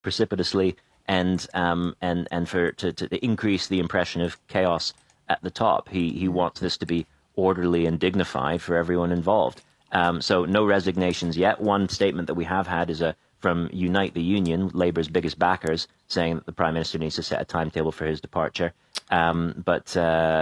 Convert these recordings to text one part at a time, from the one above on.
precipitously, and for to increase the impression of chaos at the top. He wants this to be orderly and dignified for everyone involved. So no resignations yet. One statement that we have had is from Unite the Union, Labour's biggest backers, saying that the Prime Minister needs to set a timetable for his departure. But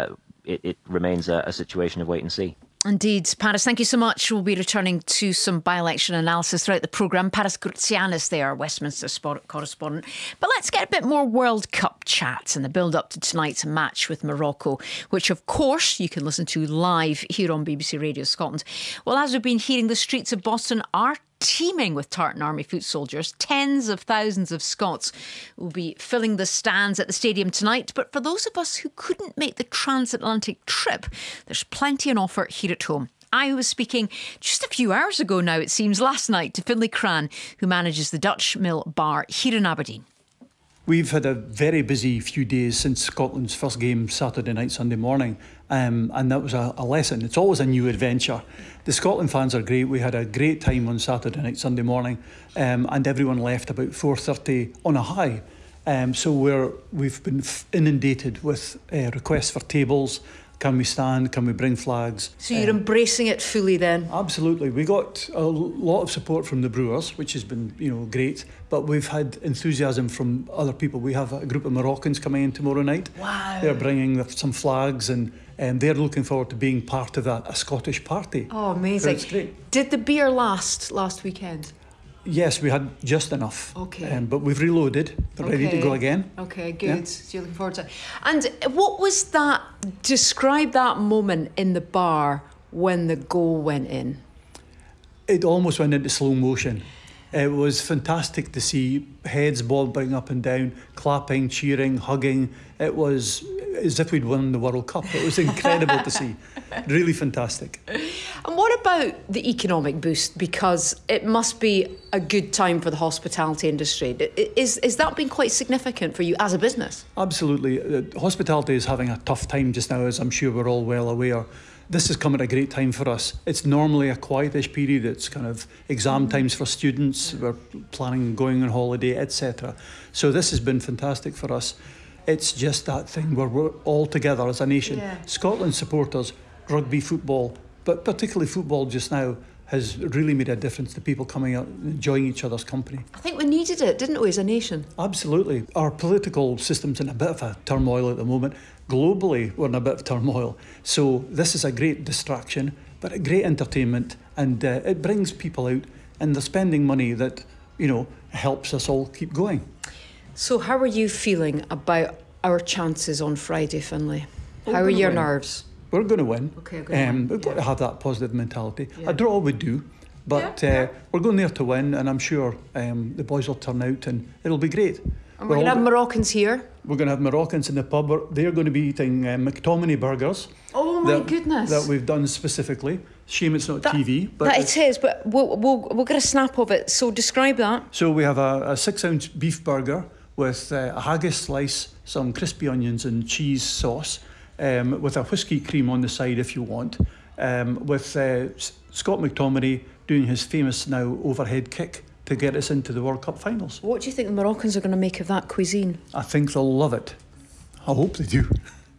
it remains a situation of wait and see. Indeed. Paris, thank you so much. We'll be returning to some by-election analysis throughout the programme. Paris Groutsianis there, Westminster correspondent. But let's get a bit more World Cup chat in the build-up to tonight's match with Morocco, which, of course, you can listen to live here on BBC Radio Scotland. Well, as we've been hearing, the streets of Boston are teeming with Tartan Army foot soldiers. Tens of thousands of Scots will be filling the stands at the stadium tonight. But for those of us who couldn't make the transatlantic trip, there's plenty on offer here at home. I was speaking just a few hours ago now, it seems, last night to Finlay Cran, who manages the Dutch Mill Bar here in Aberdeen. We've had a very busy few days since Scotland's first game Saturday night, Sunday morning, and that was a lesson. It's always a new adventure. The Scotland fans are great. We had a great time on Saturday night, Sunday morning, and everyone left about 4:30 on a high. So we've been inundated with requests for tables. Can we stand? Can we bring flags? So you're embracing it fully then? Absolutely. We got a lot of support from the Brewers, which has been, great. But we've had enthusiasm from other people. We have a group of Moroccans coming in tomorrow night. Wow. They're bringing some flags and they're looking forward to being part of a Scottish party. Oh, amazing. So it's great. Did the beer last weekend? Yes, we had just enough. Okay. But we've reloaded, ready to go again. Okay, good. Yeah. So you're looking forward to it. And what was that? Describe that moment in the bar when the goal went in. It almost went into slow motion. It was fantastic to see heads bobbing up and down, clapping, cheering, hugging. It was as if we'd won the World Cup. It was incredible to see. Really fantastic. And what about the economic boost? Because it must be a good time for the hospitality industry. Is that been quite significant for you as a business? Absolutely. Hospitality is having a tough time just now, as I'm sure we're all well aware. This has come at a great time for us. It's normally a quietish period. It's kind of exam times for students. We're planning going on holiday, etc. So this has been fantastic for us. It's just that thing where we're all together as a nation. Yeah. Scotland supporters, rugby, football, but particularly football just now has really made a difference to people coming out and enjoying each other's company. I think we needed it, didn't we, as a nation? Absolutely. Our political system's in a bit of a turmoil at the moment. Globally, we're in a bit of turmoil. So this is a great distraction, but a great entertainment, and it brings people out, and they're spending money that, helps us all keep going. So how are you feeling about our chances on Friday, Finlay? How are your nerves? We're going to win. Okay, good. We've got to have that positive mentality. Yeah. A draw would do, but we're going there to win, and I'm sure the boys will turn out, and it'll be great. And we're going to have Moroccans here. We're going to have Moroccans in the pub. They're going to be eating McTominay burgers. Oh my goodness! That we've done specifically. Shame it's not TV. But that it is, but we'll get a snap of it. So describe that. So we have a 6-ounce beef burger with a haggis slice, some crispy onions and cheese sauce, with a whiskey cream on the side if you want, with Scott McTominay doing his famous now overhead kick to get us into the World Cup finals. What do you think the Moroccans are going to make of that cuisine? I think they'll love it. I hope they do.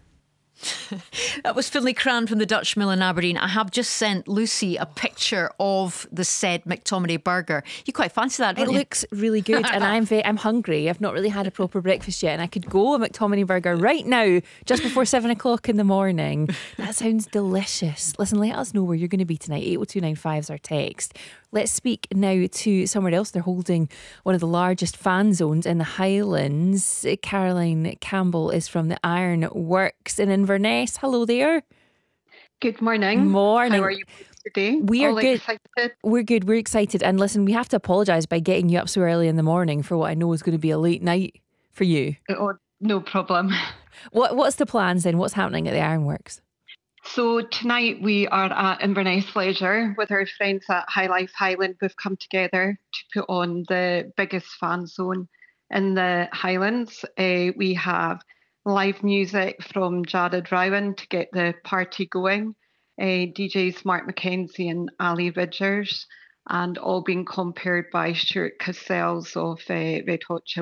That was Finlay Cran from the Dutch Mill in Aberdeen. I have just sent Lucy a picture of the said McTominay burger. You quite fancy that, don't you? It looks really good, and I'm hungry. I've not really had a proper breakfast yet, and I could go a McTominay burger right now, just before 7 o'clock in the morning. That sounds delicious. Listen, let us know where you're going to be tonight. 80295 is our text. Let's speak now to somewhere else. They're holding one of the largest fan zones in the Highlands. Caroline Campbell is from the Iron Works in Inverness. Hello there. Good morning. Morning. How are you today? We are good. Excited? We're good. We're excited. And listen, we have to apologise by getting you up so early in the morning for what I know is going to be a late night for you. Oh, no problem. What's the plans then? What's happening at the Ironworks? So tonight we are at Inverness Leisure with our friends at High Life Highland. We've come together to put on the biggest fan zone in the Highlands. We have live music from Jared Rowan to get the party going. DJs Mark McKenzie and Ali Ridgers. and all being compared by Stuart Cassells of Red Hot Chili